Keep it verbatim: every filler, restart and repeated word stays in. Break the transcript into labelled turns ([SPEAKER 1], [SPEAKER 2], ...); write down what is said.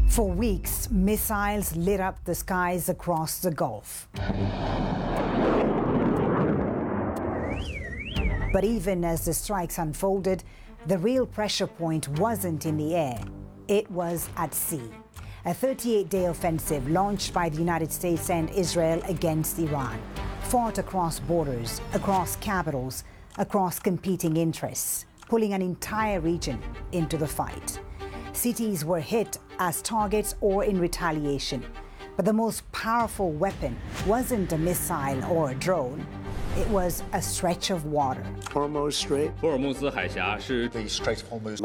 [SPEAKER 1] For weeks, missiles lit up the skies across the Gulf. But even as the strikes unfolded, the real pressure point wasn't in the air, it was at sea. A thirty-eight day offensive launched by the United States and Israel against Iran, fought across borders, across capitals, across competing interests, pulling an entire region into the fight. Cities were hit as targets or in retaliation. But the most powerful weapon wasn't a missile or a drone. It was a stretch of water.
[SPEAKER 2] Hormuz Strait.
[SPEAKER 3] 霍尔木兹海峡是
[SPEAKER 2] The Strait of Hormuz.